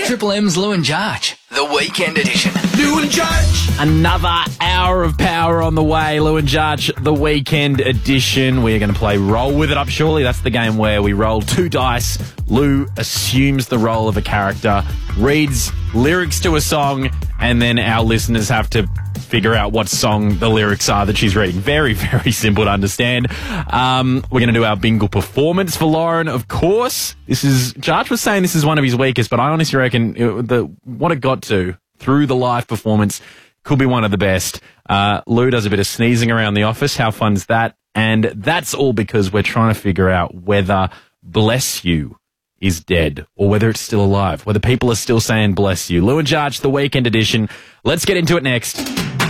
Triple M's Lou and Jarge, the weekend edition. Lou and Jarge. Another hour of power on the way. Lou and Jarge, the weekend edition. We're going to play Roll With It Up Surely. That's the game where we roll 2 dice. Lou assumes the role of a character, reads lyrics to a song, and then our listeners have to figure out what song the lyrics are that she's reading. Very, very simple to understand. We're going to do our bingo performance for Lauren, of course. Jarge was saying this is one of his weakest, but I honestly reckon what it got to through the live performance could be one of the best. Lou does a bit of sneezing around the office. How fun's that? And that's all because we're trying to figure out whether Bless You is dead or whether it's still alive, whether people are still saying bless you. Lou and Jarge, the weekend edition. Let's get into it next.